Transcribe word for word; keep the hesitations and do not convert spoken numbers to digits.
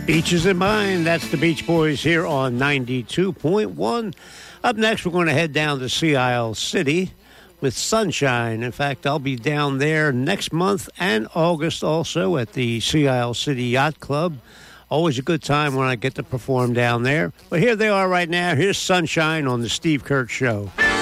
Beaches in Mind, that's the Beach Boys here on ninety-two point one. Up next, we're going to head down to Sea Isle City with Sunshine. In fact, I'll be down there next month and August also at the Sea Isle City Yacht Club. Always a good time when I get to perform down there. But here they are right now. Here's Sunshine on the Steve Kirk Show.